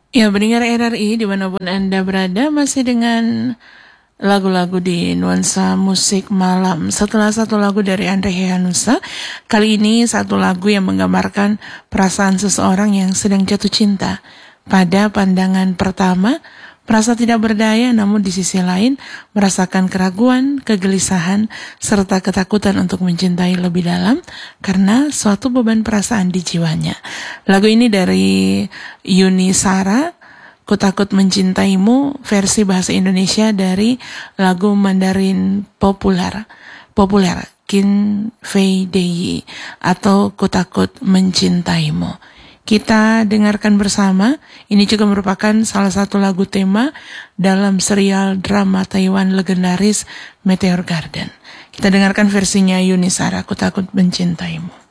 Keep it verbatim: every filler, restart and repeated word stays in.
Ya, pendengar R R I dimanapun Anda berada, masih dengan lagu-lagu di nuansa musik malam. Setelah satu lagu dari Andre Hehanussa, kali ini satu lagu yang menggambarkan perasaan seseorang yang sedang jatuh cinta. Pada pandangan pertama, merasa tidak berdaya, namun di sisi lain merasakan keraguan, kegelisahan, serta ketakutan untuk mencintai lebih dalam karena suatu beban perasaan di jiwanya. Lagu ini dari Yuni Shara, Ku Takut Mencintaimu, versi bahasa Indonesia dari lagu Mandarin populer, populer Kin Fei Dei atau Ku Takut Mencintaimu. Kita dengarkan bersama. Ini juga merupakan salah satu lagu tema dalam serial drama Taiwan legendaris Meteor Garden. Kita dengarkan versinya Yuni Shara, Ku Takut Mencintaimu.